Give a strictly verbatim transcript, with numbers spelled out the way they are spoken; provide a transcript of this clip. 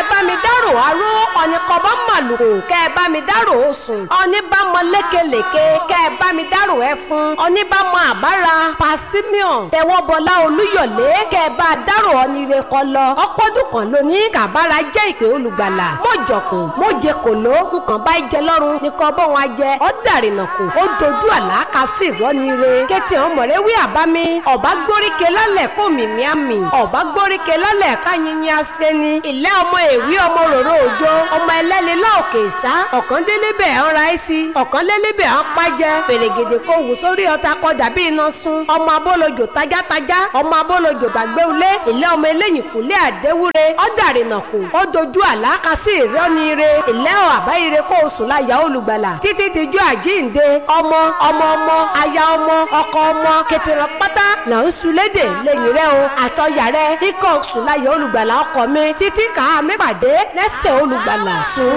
bá mi dárò aró ọ̀ní kọ́ bá màlúkò kẹ́ ẹ bá mi dárò osùn ọ̀ní bá mọ lékelèké kẹ́ ẹ bá mi dárò ẹfun ọ̀ní bá mọ àbára pàṣímíọ̀n tẹ̀wọ́ bọlá olúyọ̀lé kẹ́ ẹ bá dárò ọ̀ní rẹ kọ́ lọ ọpọ́dún kan lónìí kàbára jẹ́ ìpè olùgbàlà mọ̀jọ̀kùn mọ̀jẹ̀ kòló nǹkan bá jẹ lọ́rùn nìkan bọ́ wọn jẹ ọ́ dàrínà kù ó dojú àlá ká sí ìrọ́ni re kétì ọmọrẹ́ wí àbámi ọ̀bá gbóríkè lálẹ́ kó mìmí àmì ọ̀bá gbóríkè lálẹ́ ká yínyín asẹ́ni ilẹ̀ ọmọ èwì ọmọ ròrò òjò ọmọ ẹlẹ́ni láòkè ìsá ọ̀kan délébẹ̀ ń ra ẹ́sì ọ̀kan lélébẹ̀ ń pàjẹ́ fèrègèdè kò wù sórí ọta kọ dàbí iná sun ọmọ abólojò tajátajá ọmọ abólojò gbàgbéwulé ilẹ̀ ọmọ eléyìn kùlé àdéwúre ọ́ dàrínà kù ó dojú àlá ká sí ìrọ́ni re ilẹ̀ ọ̀ àbáyire kó o sùn láyà olùgbàlà títí dijú àjíǹde ọmọ ọmọ ọmọ aya ọmọ ọkọ ọmọ kẹtìrán pátá là ń sulédè lẹ́yìn rẹ o àtọyà rẹ ikọ̀ sùn láyà olùgbàlà ọkọ mi títí kàá mi pàdé lẹ́sẹ̀ olùgbàlà sùn.